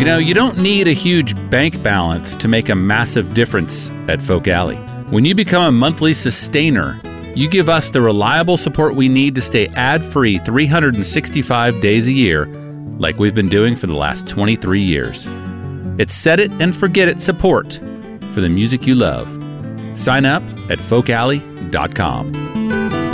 You know, you don't need a huge bank balance to make a massive difference at Folk Alley. When you become a monthly sustainer, you give us the reliable support we need to stay ad-free 365 days a year, like we've been doing for the last 23 years. It's set it and forget it support for the music you love. Sign up at folkalley.com.